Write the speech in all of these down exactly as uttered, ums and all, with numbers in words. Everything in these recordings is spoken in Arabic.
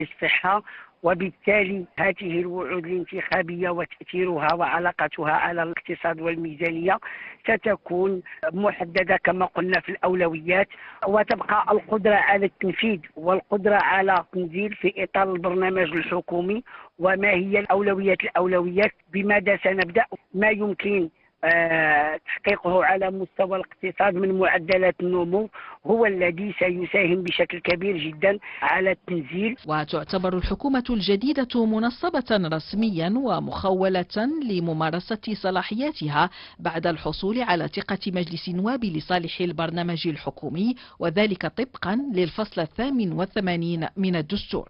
الصحة. وبالتالي هذه الوعود الانتخابية وتأثيرها وعلاقتها على الاقتصاد والميزانية ستكون محددة كما قلنا في الأولويات، وتبقى القدرة على التنفيذ والقدرة على تنزيل في إطار البرنامج الحكومي وما هي الأولويات الأولويات بماذا سنبدأ، ما يمكن تحقيقه على مستوى الاقتصاد من معدلات النمو هو الذي سيساهم بشكل كبير جدا على التنزيل. وتعتبر الحكومة الجديدة منصبة رسميا ومخولة لممارسة صلاحياتها بعد الحصول على ثقة مجلس النواب لصالح البرنامج الحكومي، وذلك طبقا للفصل الثامن والثمانين من الدستور.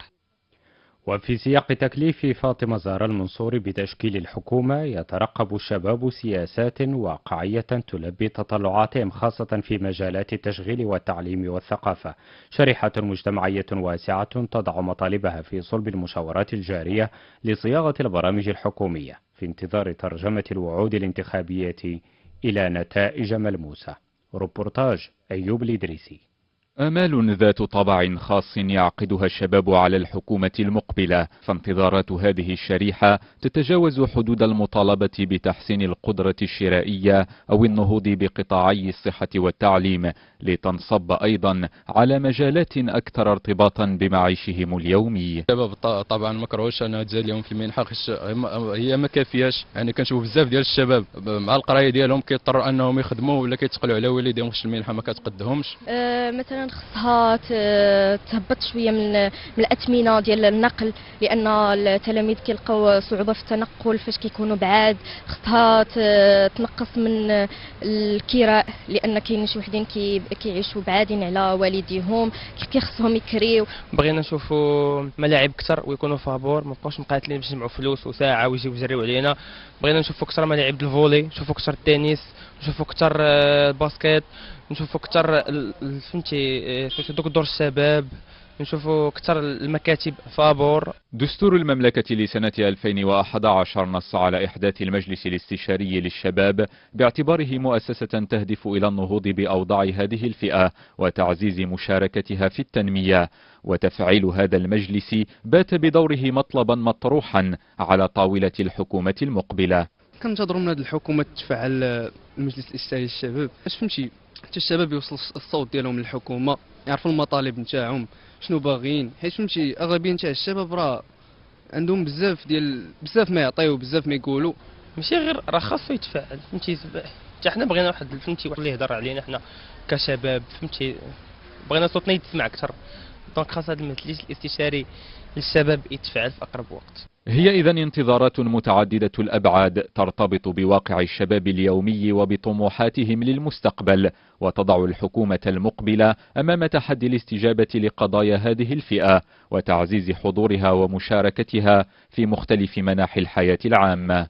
وفي سياق تكليف فاطمة زهراء المنصوري بتشكيل الحكومة، يترقب الشباب سياسات واقعية تلبي تطلعاتهم خاصة في مجالات التشغيل والتعليم والثقافة. شريحة مجتمعية واسعة تضع مطالبها في صلب المشاورات الجارية لصياغة البرامج الحكومية في انتظار ترجمة الوعود الانتخابية إلى نتائج ملموسة. روبورتاج أيوب الإدريسي. آمال ذات طابع خاص يعقدها الشباب على الحكومة المقبلة، فانتظارات هذه الشريحة تتجاوز حدود المطالبة بتحسين القدرة الشرائية أو النهوض بقطاعي الصحة والتعليم، لتنصب أيضا على مجالات أكثر ارتباطا بمعيشهم اليومي. الشباب طبعا ما كرهوش أنا تزاليهم في المنحة، هي ما كافياش، يعني كنشوف بزاف ديال الشباب مع القراية ديالهم كيضطروا أنهم يخدموا ولا كيتقلوا على والديهم واش المنحة ما كتقدهمش. أه مثلا خصها تهبط شويه من من الاثمنه ديال النقل، لان التلاميذ كيلقاو صعوبه في التنقل فاش كيكونوا بعاد. خصها تنقص من الكراء، لان كاين شي وحدين كيعيشوا بعادين على والديهم، كيخصهم يكريو. بغينا نشوفوا ملاعب اكثر ويكونوا فابور، ما بقاوش مقاتلين باش نجمعوا فلوس وساعه ويجيو يجريو علينا. بغينا نشوفوا اكثر ملاعب الفولي، نشوفوا اكثر التنس، نشوفوا اكثر الباسكيت، نشوفوا اكثر فهمتي دوك دور الشباب، نشوفوا اكثر المكاتب فابور. دستور المملكة لسنة ألفين وأحد عشر نص على إحداث المجلس الاستشاري للشباب باعتباره مؤسسة تهدف إلى النهوض بأوضاع هذه الفئة وتعزيز مشاركتها في التنمية، وتفعيل هذا المجلس بات بدوره مطلبا مطروحا على طاولة الحكومة المقبلة. كنتظروا من هذه الحكومة تفعل المجلس الاستشاري للشباب باش فهمتي حتى الشباب يوصل الصوت ديالهم للحكومة، يعرفوا المطالب نتاعهم شنو باغيين، حيت فهمتي اغلبيه نتاع الشباب راه عندهم بزاف ديال بزاف ما يعطيو بزاف ما يقولوا. ماشي غير راه خاصو يتفاعل فهمتي، حتى حنا بغينا واحد فهمتي واحد اللي يهضر علينا حنا كشباب فهمتي، بغينا صوتنا يتسمع اكثر. دونك خاص هذا المجلس الاستشاري للشباب يتفاعل في اقرب وقت. هي إذن انتظارات متعددة الأبعاد ترتبط بواقع الشباب اليومي وبطموحاتهم للمستقبل، وتضع الحكومة المقبلة أمام تحدي الاستجابة لقضايا هذه الفئة وتعزيز حضورها ومشاركتها في مختلف مناحي الحياة العامة.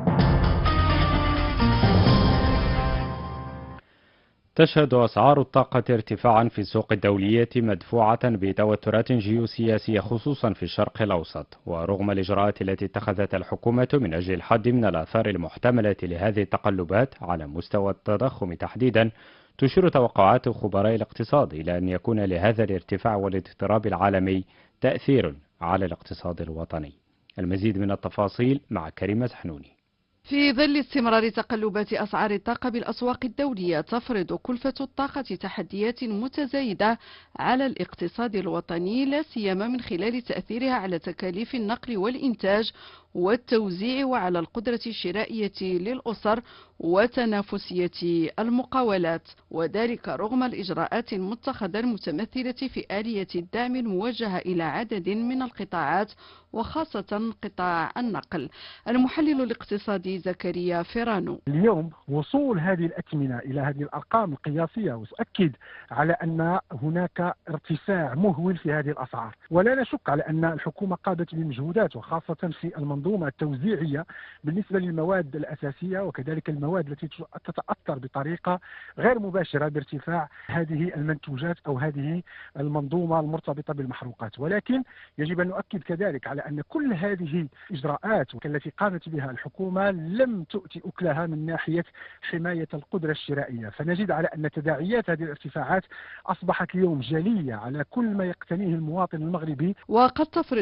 تشهد أسعار الطاقة ارتفاعا في السوق الدولية مدفوعة بتوترات جيوسياسية خصوصا في الشرق الأوسط، ورغم الإجراءات التي اتخذتها الحكومة من أجل الحد من الآثار المحتملة لهذه التقلبات على مستوى التضخم تحديدا، تشير توقعات خبراء الاقتصاد إلى أن يكون لهذا الارتفاع والاضطراب العالمي تأثير على الاقتصاد الوطني. المزيد من التفاصيل مع كريمة حنوني. في ظل استمرار تقلبات أسعار الطاقة بالأسواق الدولية، تفرض كلفة الطاقة تحديات متزايدة على الاقتصاد الوطني، لا سيما من خلال تأثيرها على تكاليف النقل والإنتاج والتوزيع وعلى القدرة الشرائية للأسر وتنافسية المقاولات، وذلك رغم الإجراءات المتخذة المتمثلة في آلية الدعم الموجهة إلى عدد من القطاعات وخاصة قطاع النقل. المحلل الاقتصادي زكريا فيرانو: اليوم وصول هذه الأثمنة إلى هذه الأرقام القياسية وتؤكد على أن هناك ارتفاع مهول في هذه الأسعار، ولا نشك على أن الحكومة قادت بمجهودات وخاصة في المنظومة منظومة توزيعية بالنسبة للمواد الأساسية وكذلك المواد التي تتأثر بطريقة غير مباشرة بارتفاع هذه المنتوجات أو هذه المنظومة المرتبطة بالمحروقات. ولكن يجب أن نؤكد كذلك على أن كل هذه الإجراءات التي قامت بها الحكومة لم تؤتي أكلها من ناحية حماية القدرة الشرائية، فنجد على أن تداعيات هذه الارتفاعات أصبحت اليوم جلية على كل ما يقتنيه المواطن المغربي. وقد تفرض